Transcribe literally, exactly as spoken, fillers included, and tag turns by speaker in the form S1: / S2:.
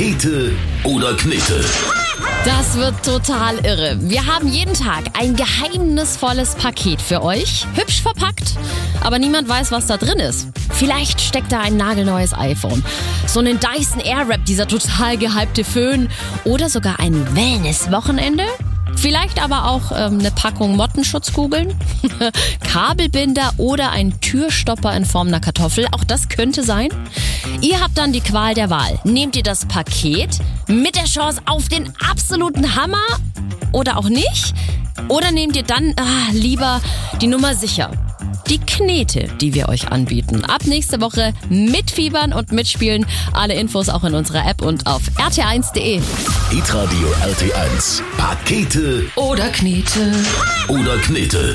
S1: Pakete oder Knete?
S2: Das wird total irre. Wir haben jeden Tag ein geheimnisvolles Paket für euch. Hübsch verpackt, aber niemand weiß, was da drin ist. Vielleicht steckt da ein nagelneues iPhone, so einen Dyson Airwrap, dieser total gehypte Föhn oder sogar ein Wellness-Wochenende. Vielleicht aber auch ähm, eine Packung Mottenschutzkugeln, Kabelbinder oder ein Türstopper in Form einer Kartoffel. Auch das könnte sein. Ihr habt dann die Qual der Wahl. Nehmt ihr das Paket mit der Chance auf den absoluten Hammer oder auch nicht? Oder nehmt ihr dann ah, lieber die Nummer sicher? Die Knete, die wir euch anbieten. Ab nächste Woche mitfiebern und mitspielen. Alle Infos auch in unserer App und auf r t eins punkt d e.
S1: Hitradio R T eins. Pakete
S2: Oder Knete.
S1: oder Knete.